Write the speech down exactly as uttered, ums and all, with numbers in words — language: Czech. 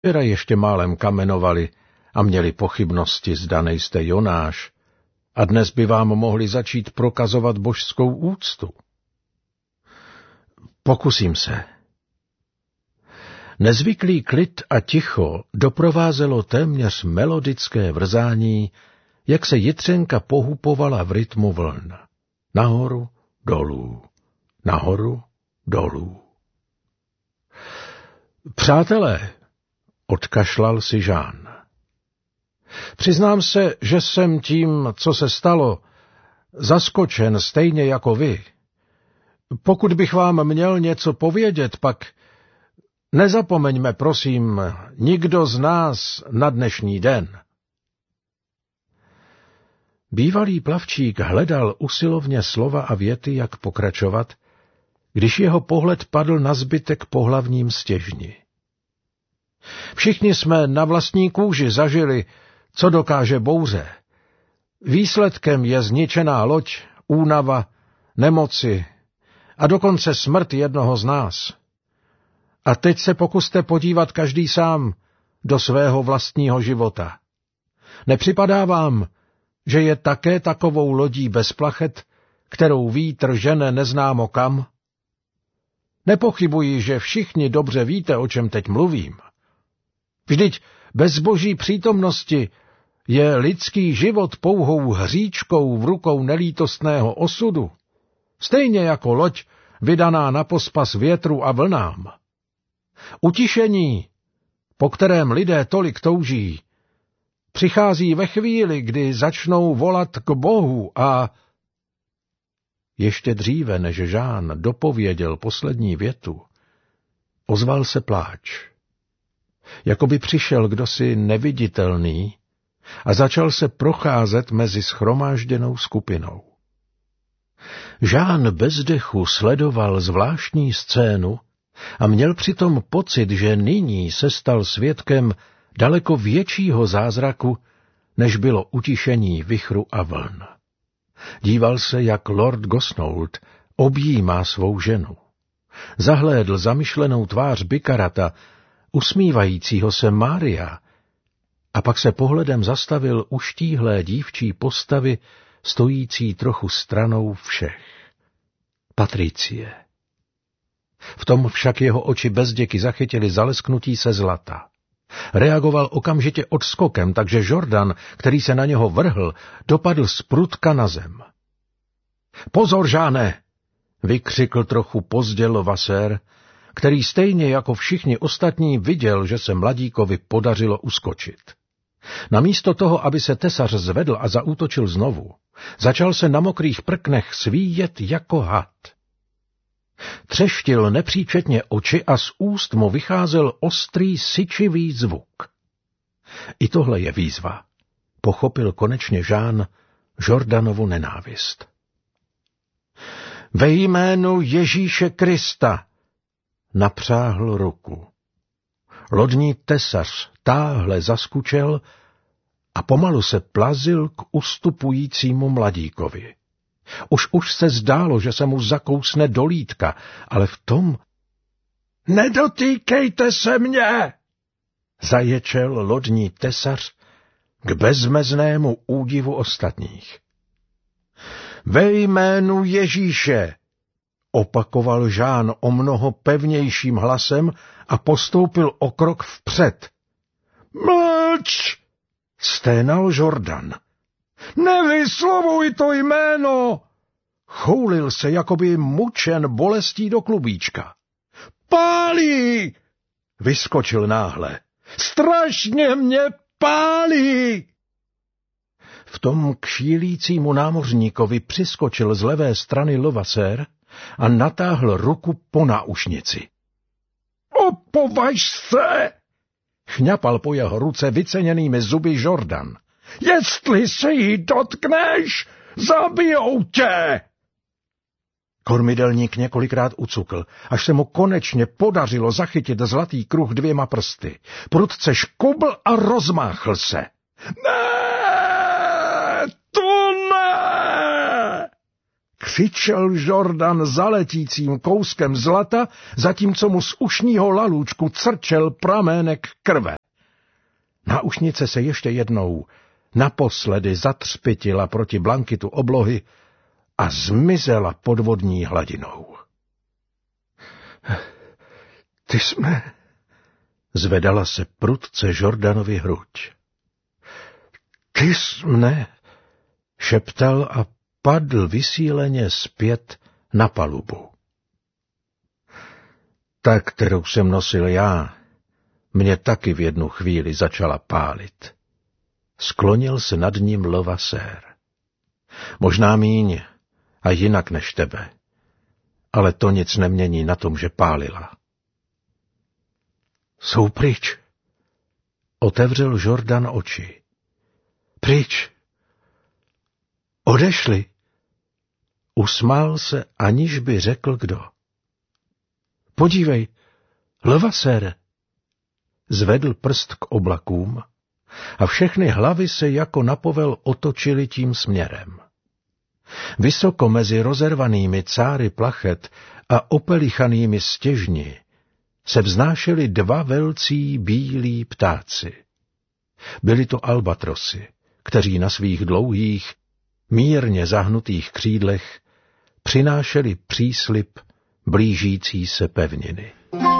Včera ještě málem kamenovali a měli pochybnosti, zda nejste Jonáš, a dnes by vám mohli začít prokazovat božskou úctu. Pokusím se. Nezvyklý klid a ticho doprovázelo téměř melodické vrzání, jak se jitřenka pohupovala v rytmu vln. Nahoru, dolů, nahoru, dolů. Přátelé, odkašlal si Jean. Přiznám se, že jsem tím, co se stalo, zaskočen stejně jako vy. Pokud bych vám měl něco povědět, pak nezapomeňme, prosím, nikdo z nás na dnešní den. Bývalý plavčík hledal usilovně slova a věty, jak pokračovat, když jeho pohled padl na zbytek pohlavním stěžni. Všichni jsme na vlastní kůži zažili, co dokáže bouře. Výsledkem je zničená loď, únava, nemoci a dokonce smrt jednoho z nás. A teď se pokuste podívat každý sám do svého vlastního života. Nepřipadá vám, že je také takovou lodí bez plachet, kterou vítr žene neznámo kam? Nepochybuji, že všichni dobře víte, o čem teď mluvím. Vždyť bez boží přítomnosti je lidský život pouhou hříčkou v rukou nelítostného osudu, stejně jako loď vydaná na pospas větru a vlnám. Utišení, po kterém lidé tolik touží, přichází ve chvíli, kdy začnou volat k Bohu a... Ještě dříve, než Jean dopověděl poslední větu, ozval se pláč. Jakoby přišel kdosi neviditelný a začal se procházet mezi shromážděnou skupinou. Jean bez dechu sledoval zvláštní scénu a měl přitom pocit, že nyní se stal svědkem daleko většího zázraku, než bylo utišení vichru a vln. Díval se, jak lord Gosnold objímá svou ženu. Zahlédl zamyšlenou tvář Bikarata, usmívajícího se Mária, a pak se pohledem zastavil u štíhlé dívčí postavy, stojící trochu stranou všech. Patricie. V tom však jeho oči bezděky zachytili zalesknutí se zlata. Reagoval okamžitě odskokem, takže Jordan, který se na něho vrhl, dopadl zprutka na zem. Pozor, Žáne! Vykřikl trochu pozdě Levasseur, který stejně jako všichni ostatní viděl, že se mladíkovi podařilo uskočit. Namísto toho, aby se tesař zvedl a zaútočil znovu, začal se na mokrých prknech svíjet jako had. Třeštil nepříčetně oči a z úst mu vycházel ostrý syčivý zvuk. I tohle je výzva, pochopil konečně Jean Jordanovu nenávist. Ve jménu Ježíše Krista napřáhl ruku. Lodní tesař táhle zaskučel a pomalu se plazil k ustupujícímu mladíkovi. Už už se zdálo, že se mu zakousne do lítka, ale v tom... Nedotýkejte se mě! Zaječel lodní tesař k bezmeznému údivu ostatních. Ve jménu Ježíše! Opakoval Jean o mnoho pevnějším hlasem a postoupil o krok vpřed. Mlč! Sténal Jordan. Nevyslovuj to jméno! Choulil se, jakoby mučen bolestí do klubíčka. Pálí! Vyskočil náhle. Strašně mě pálí! V tom k šílícímu námořníkovi přiskočil z levé strany Levasseur a natáhl ruku po náušnici. Opovaž se! Chňapal po jeho ruce vyceněnými zuby Jordan. Jestli se jí dotkneš, zabijou tě! Kormidelník několikrát ucukl, až se mu konečně podařilo zachytit zlatý kruh dvěma prsty. Prudce škubl a rozmáchl se. Ne, to ne! křičel Jordan zaletícím kouskem zlata, zatímco mu z ušního lalůčku crčel pramének krve. Náušnice se ještě jednou naposledy zatřpitila proti blankitu oblohy a zmizela pod vodní hladinou. Ty jsme... Zvedala se prudce Jordanovi hruď. Ty jsi mne, šeptal a padl vysíleně zpět na palubu. Ta, kterou jsem nosil já, mě taky v jednu chvíli začala pálit. Sklonil se nad ním Levasseur. Možná míň a jinak než tebe, ale to nic nemění na tom, že pálila. Jsou pryč. Otevřel Jordan oči. Pryč. Odešli. Usmál se, aniž by řekl kdo. Podívej, Levasseur. Zvedl prst k oblakům a všechny hlavy se jako napovel otočily tím směrem. Vysoko mezi rozervanými cáry plachet a opelichanými stěžni se vznášeli dva velcí bílí ptáci. Byli to albatrosy, kteří na svých dlouhých, mírně zahnutých křídlech přinášeli příslib blížící se pevniny.